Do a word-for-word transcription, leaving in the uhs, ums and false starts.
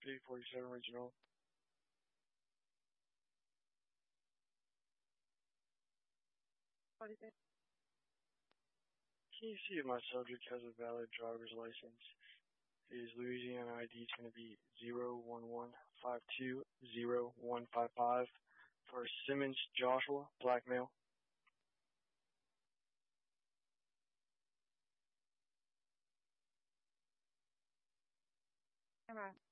eight forty-seven Regional. What is it? Can you see if my subject has a valid driver's license? His Louisiana I D is going to be zero one one five two zero one five five for Simmons Joshua, black male. Camera.